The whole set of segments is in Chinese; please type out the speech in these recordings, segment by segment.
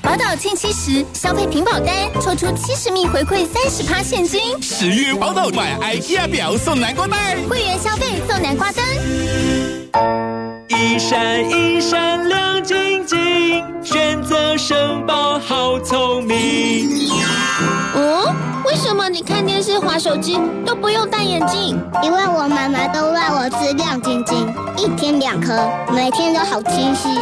宝岛庆70消费屏保单，抽出70名回馈30%现金。 10月宝岛买 IKEA 表送南瓜袋， 会员消费送南瓜灯。 一闪一闪亮晶晶，选择生宝好聪明。 哦，为什么你看电视滑手机都不用戴眼镜？ 因为我妈妈都让我吃亮晶晶，1天2颗，每天都好清晰。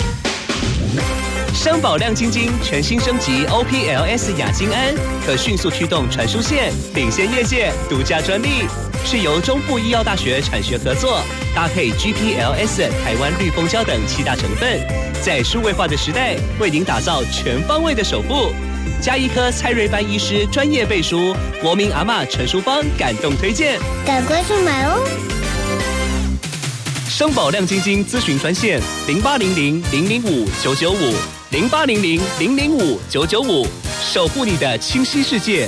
生宝亮晶晶全新升级 OPLS 亚精胺，可迅速驱动传输线，领先业界，独家专利，是由中部医药大学产学合作，搭配 GPLS 台湾绿蜂胶等7大成分，在数位化的时代，为您打造全方位的守护。加医科蔡瑞班医师专业背书，国民阿嬷陈淑芳感动推荐， 赶快去买哦！ 生宝亮晶晶咨询专线0800-005-995，0800-005-995，守护你的清晰世界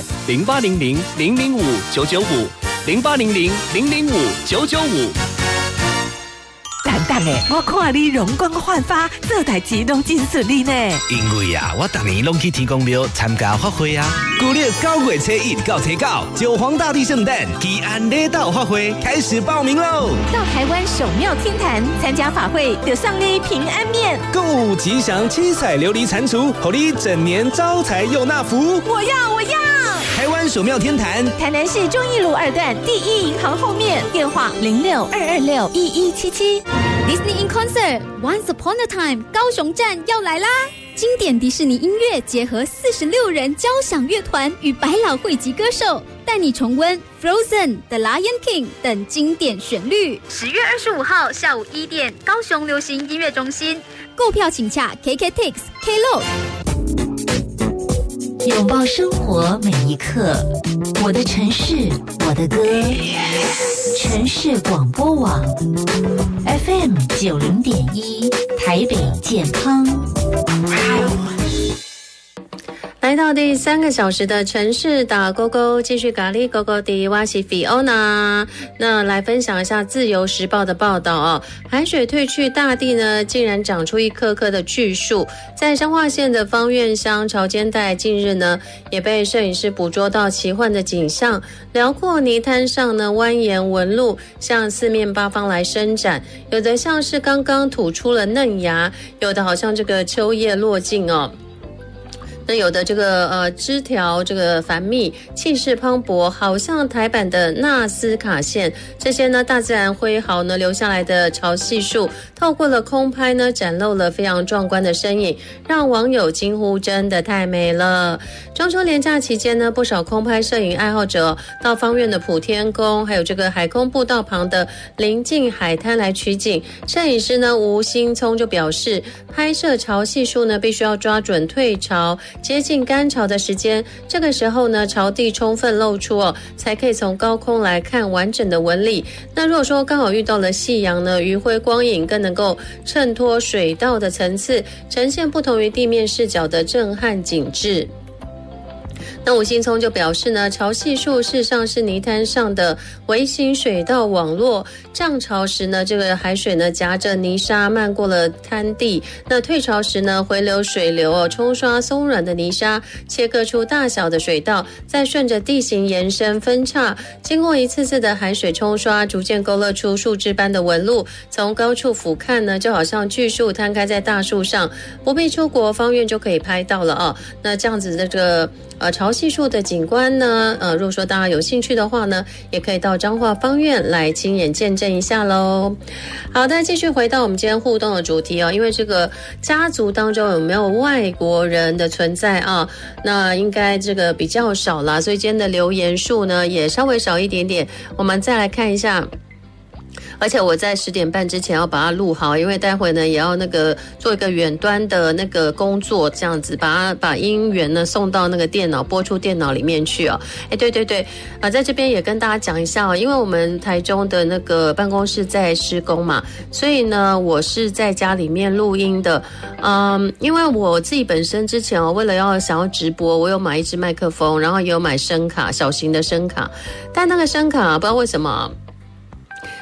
，0800-005-995，0800-005-995。 蛋蛋诶，我看你容光焕发，做代志拢真顺利呢。 因为啊，我逐年拢去天公庙参加法会啊。旧历9月初1到初9，九皇大帝圣诞祈安礼道法会开始报名喽！ 到台湾首庙天坛参加法会，就送你平安面， 购物吉祥7彩琉璃蟾蜍，让你整年招财又纳福。 我要！ 台湾首庙天坛， 台南市忠义路2段第一银行后面，电话0622611177。 Disney in Concert Once Upon a Time 高雄站要来啦！经典迪士尼音乐结合46人交响乐团与百老汇级歌手，带你重温 Frozen、The Lion King 等经典旋律。10月25号下午1点，高雄流行音乐中心。购票请洽 KKTix Klook。 拥抱生活每一刻，我的城市，我的歌，城市广播网 FM 90.1，台北健康。 来到第3个小时的城市打勾勾，继续咖喱勾勾的我是 Fiona。那来分享一下自由时报的报道哦，海水退去，大地呢竟然长出一棵棵的巨树。在彰化县的芳苑乡潮间带，近日呢也被摄影师捕捉到奇幻的景象，辽阔泥滩上呢蜿蜒纹路向四面八方来伸展，有的像是刚刚吐出了嫩芽，有的好像这个秋叶落尽哦。那有的这个枝条这个繁密，气势磅礴，好像台版的纳斯卡线。这些呢大自然挥毫呢留下来的潮汐树，透过了空拍呢展露了非常壮观的身影，让网友惊呼真的太美了。中秋连假期间呢，不少空拍摄影爱好者到芳苑的普天宫，还有这个海空步道旁的临近海滩来取景。摄影师呢吴兴聪就表示，拍摄潮汐树呢必须要抓准退潮接近干潮的时间，这个时候呢潮地充分露出哦，才可以从高空来看完整的纹理。那如果说刚好遇到了夕阳呢，余晖光影更能够衬托水道的层次，呈现不同于地面视角的震撼景致。那吴兴聪就表示呢，潮汐树事实上是泥滩上的微型水道网络，涨潮时呢，这个海水呢夹着泥沙漫过了滩地，那退潮时呢，回流水流哦冲刷松软的泥沙，切割出大小的水道，再顺着地形延伸分叉，经过一次次的海水冲刷，逐渐勾勒出树枝般的纹路。从高处俯瞰呢，就好像巨树摊开在大树上，不必出国，芳苑就可以拍到了哦。那这样子的这个潮汐树的景观呢，如果说大家有兴趣的话呢，也可以到彰化芳苑来亲眼见证一下咯。好的，继续回到我们今天互动的主题哦，因为这个家族当中有没有外国人的存在啊？那应该这个比较少啦，所以今天的留言数呢也稍微少一点点。我们再来看一下。而且我在10点半之前要把它录好，因为待会呢也要那个做一个远端的那个工作，这样子把音源呢送到那个电脑播出电脑里面去哦。对，在这边也跟大家讲一下哦，因为我们台中的那个办公室在施工嘛，所以呢我是在家里面录音的。因为我自己本身之前为了想要直播，我有买一支麦克风，然后也有买声卡，小型的声卡，但那个声卡不知道为什么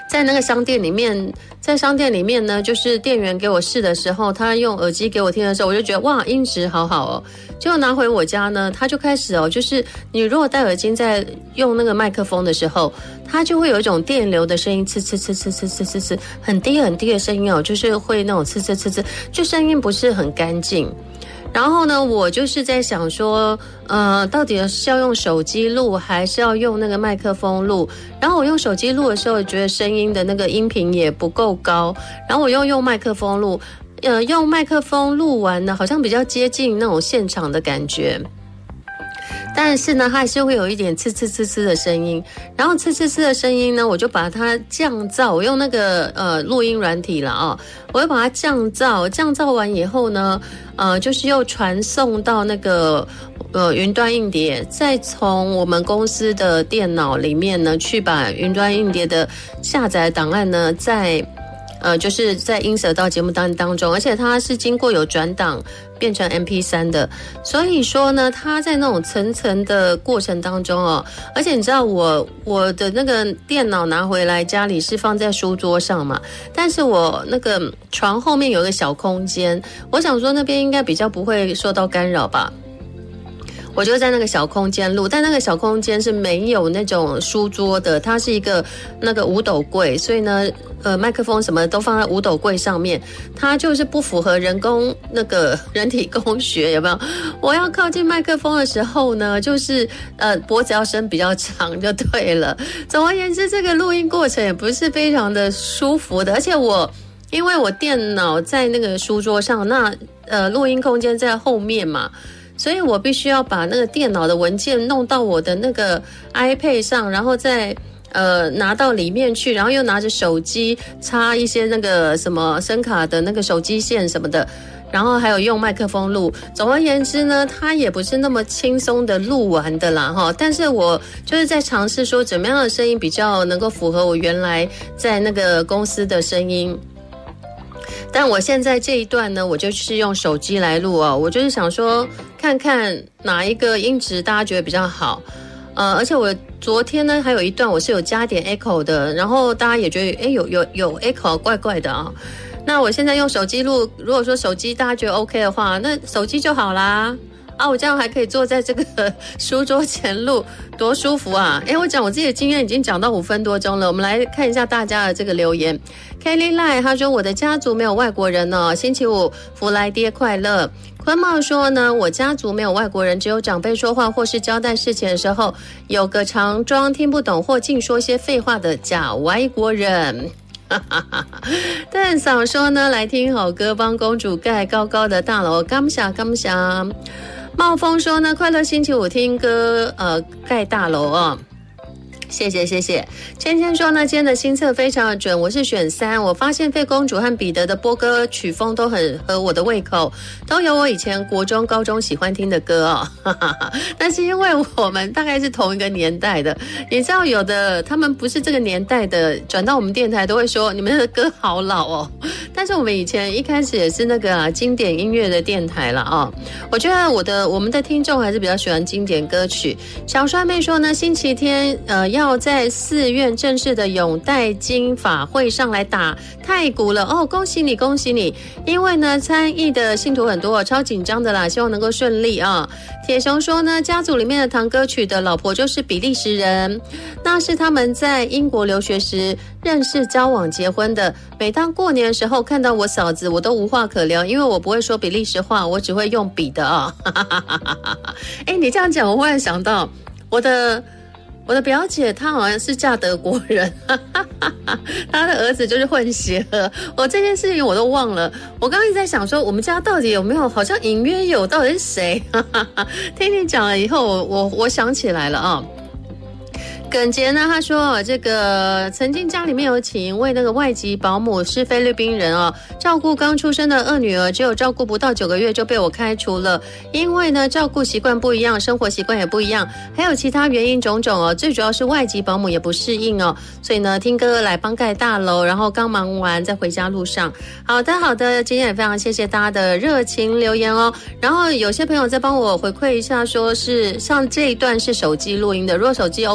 在那个商店里面，在商店里面呢，就是店员给我试的时候，他用耳机给我听的时候，我就觉得哇，音质好好哦。结果拿回我家呢，他就开始哦，就是你如果戴耳机在用那个麦克风的时候，它就会有一种电流的声音，呲呲呲呲呲呲呲呲，很低很低的声音哦，就是会那种呲呲呲呲，就声音不是很干净。然后呢，我就是在想说，到底是要用手机录还是要用那个麦克风录？然后我用手机录的时候，觉得声音的那个音频也不够高，然后我又用麦克风录。用麦克风录完呢，好像比较接近那种现场的感觉，但是呢，它还是会有一点呲呲呲呲的声音。然后呲呲呲的声音呢，我就把它降噪，我用那个录音软体了啊，我就把它降噪，降噪完以后呢，就是又传送到那个云端硬碟，再从我们公司的电脑里面呢，去把云端硬碟的下载档案呢，就是在insert到节目当中，而且它是经过有转档变成 MP3 的，所以说呢，它在那种层层的过程当中哦，而且你知道我的那个电脑拿回来家里是放在书桌上嘛，但是我那个床后面有个小空间，我想说那边应该比较不会受到干扰吧。我就在那个小空间录，但那个小空间是没有那种书桌的，它是一个那个五斗柜，所以呢，麦克风什么都放在五斗柜上面，它就是不符合人体工学，有没有？我要靠近麦克风的时候呢，就是脖子要伸比较长就对了。总而言之，这个录音过程也不是非常的舒服的，而且因为我电脑在那个书桌上，那录音空间在后面嘛。所以我必须要把那个电脑的文件弄到我的那个 iPad 上，然后再拿到里面去，然后又拿着手机插一些那个什么声卡的那个手机线什么的，然后还有用麦克风录。总而言之呢，它也不是那么轻松的录完的啦哈。但是我就是在尝试说怎么样的声音比较能够符合我原来在那个公司的声音。但我现在这一段呢，我就是用手机来录哦，我就是想说看看哪一个音质大家觉得比较好，而且我昨天呢还有一段我是有加点 echo 的，然后大家也觉得有 echo 怪怪的啊。那我现在用手机录，如果说手机大家觉得 OK 的话，那手机就好啦。我这样还可以坐在这个书桌前录，多舒服啊！我讲我自己的经验已经讲到5分多钟了，我们来看一下大家的这个留言。Kelly Lai 他说我的家族没有外国人哦，星期五福来爹快乐。坤茂说呢，我家族没有外国人，只有长辈说话或是交代事情的时候，有个常装听不懂或净说些废话的假外国人。蛋嫂说呢，来听好歌，帮公主盖高高的大楼，感谢感谢。茂峰说呢，快乐星期五听歌，盖大楼啊。谢谢。芊芊说呢，今天的心测非常的准，我是选3。我发现费公主和彼得的播歌曲风都很合我的胃口，都有我以前国中、高中喜欢听的歌哦。但是因为我们大概是同一个年代的，你知道有的他们不是这个年代的，转到我们电台都会说你们的歌好老哦。但是我们以前一开始也是那个经典音乐的电台了啊。我觉得我们的听众还是比较喜欢经典歌曲。小帅妹说呢，星期天要在4院正式的永代经法会上来打太鼓了哦，恭喜你！因为呢参议的信徒很多，超紧张的啦，希望能够顺利啊。铁雄说呢，家族里面的堂歌曲的老婆就是比利时人，那是他们在英国留学时认识、交往、结婚的。每当过年的时候看到我嫂子，我都无话可聊，因为我不会说比利时话，我只会用笔的啊。你这样讲，我忽然想到我的表姐，她好像是嫁德国人，她的儿子就是混血儿。我这件事情我都忘了，我刚刚一直在想说，我们家到底有没有，好像隐约有，到底是谁？听你讲了以后，我想起来了啊。耿杰呢，他说这个曾经家里面有请一位那个外籍保姆，是菲律宾人哦，照顾刚出生的2女儿，只有照顾不到9个月就被我开除了，因为呢照顾习惯不一样，生活习惯也不一样，还有其他原因种种哦，最主要是外籍保姆也不适应哦，所以呢听歌来帮盖大楼，然后刚忙完在回家路上。好的，今天也非常谢谢大家的热情留言哦，然后有些朋友再帮我回馈一下，说是像这一段是手机录音的，如果手机 OK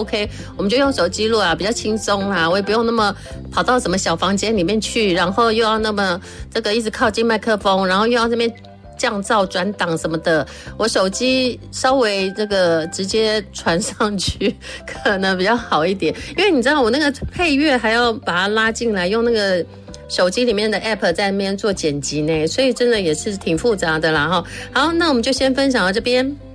我们就用手机录啊，比较轻松啦，我也不用那么跑到什么小房间里面去，然后又要那么这个一直靠近麦克风，然后又要这边降噪转档什么的，我手机稍微这个直接传上去可能比较好一点，因为你知道我那个配乐还要把它拉进来，用那个手机里面的 app 在那边做剪辑呢，所以真的也是挺复杂的啦哈。好，那我们就先分享到这边。